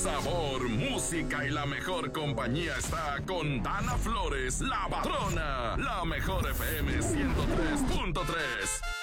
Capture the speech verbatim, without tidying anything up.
sabor, música y la mejor compañía está con Dana Flores, la patrona. La mejor F M ciento tres punto tres.